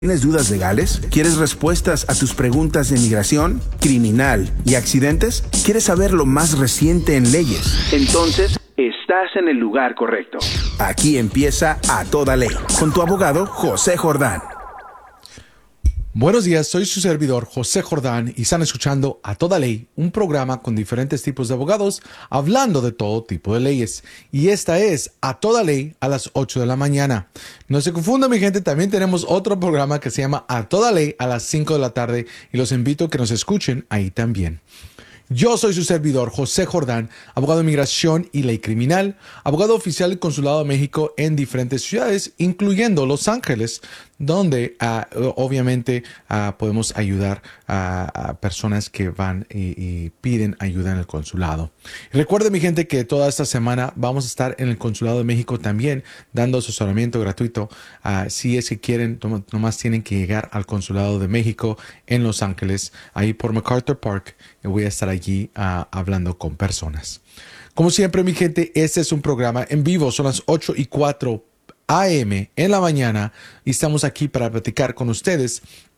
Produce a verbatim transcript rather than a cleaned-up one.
¿Tienes dudas legales? ¿Quieres respuestas a tus preguntas de migración, criminal y accidentes? ¿Quieres saber lo más reciente en leyes? Entonces, estás en el lugar correcto. Aquí empieza A Toda Ley, con tu abogado José Jordán. Buenos días, soy su servidor José Jordán y están escuchando A Toda Ley, un programa con diferentes tipos de abogados hablando de todo tipo de leyes. Y esta es A Toda Ley a las ocho de la mañana. No se confunda, mi gente, también tenemos otro programa que se llama A Toda Ley a las cinco de la tarde y los invito a que nos escuchen ahí también. Yo soy su servidor, José Jordán, abogado de inmigración y ley criminal, abogado oficial del Consulado de México en diferentes ciudades, incluyendo Los Ángeles, donde uh, obviamente uh, podemos ayudar a, a personas que van y, y piden ayuda en el consulado. Y recuerden, mi gente, que toda esta semana vamos a estar en el Consulado de México también dando asesoramiento gratuito. Uh, si es que quieren, tom- nomás tienen que llegar al Consulado de México en Los Ángeles, ahí por MacArthur Park, y voy a estar allí uh, hablando con personas. Como siempre, mi gente, este es un programa en vivo, son las ocho y cuatro A M en la mañana y estamos aquí para platicar con ustedes